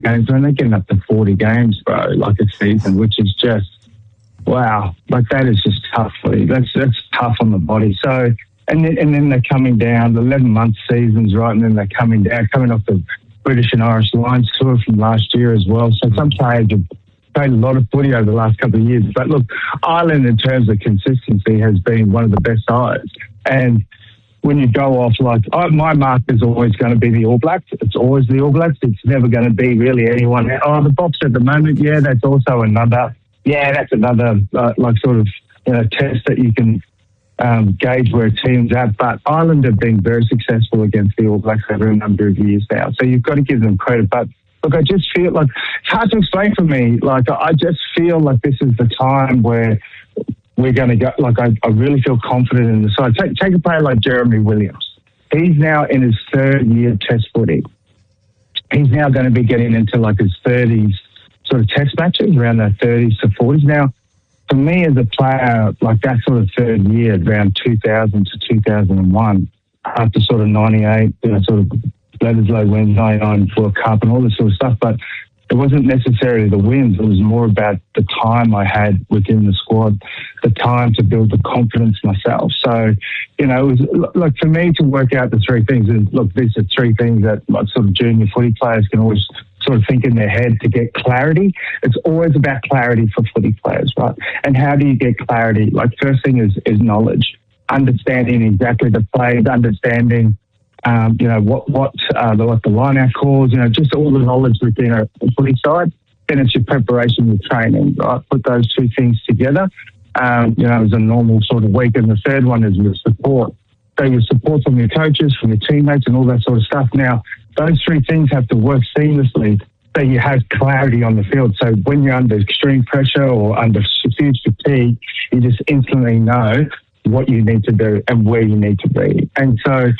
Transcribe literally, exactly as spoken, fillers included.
games when they're getting up to forty games, bro, like a season, which is just, wow, like that is just tough for you. That's, that's tough on the body. So, and then, and then they're coming down, the eleven-month seasons, right, and then they're coming down, coming off the British and Irish Lions tour from last year as well. So some players have played a lot of footy over the last couple of years. But look, Ireland in terms of consistency has been one of the best sides. And when you go off, like, oh, my mark is always going to be the All Blacks. It's always the All Blacks. It's never going to be really anyone. Oh, the Box at the moment, yeah, that's also another, yeah, that's another, uh, like, sort of, you know, test that you can um, gauge where a team's at. But Ireland have been very successful against the All Blacks over a number of years now. So you've got to give them credit. But look, I just feel like, it's hard to explain for me. Like, I just feel like this is the time where we're going to go, like, I, I really feel confident in the side. Take, take a player like Jeremy Williams. He's now in his third year of test footy. He's now going to be getting into, like, his thirties sort of test matches, around their thirties to forties. Now, for me as a player, like that sort of third year, around two thousand to two thousand one, after sort of ninety-eight, you know, sort of Bledisloe wins, ninety-nine World Cup and all this sort of stuff, but it wasn't necessarily the wins. It was more about the time I had within the squad, the time to build the confidence myself. So, you know, it was like for me to work out the three things. And look, these are three things that like sort of junior footy players can always sort of think in their head to get clarity. It's always about clarity for footy players, right? And how do you get clarity? Like first thing is is knowledge, understanding exactly the plays, understanding. Um, you know, what, what, uh, the, what the line-out calls, you know, just all the knowledge within a footy side. Then it's your preparation with training, right? Put those two things together, um, you know, as a normal sort of week. And the third one is your support. So your support from your coaches, from your teammates and all that sort of stuff. Now, those three things have to work seamlessly so you have clarity on the field. So when you're under extreme pressure or under huge fatigue, you just instantly know what you need to do and where you need to be. And so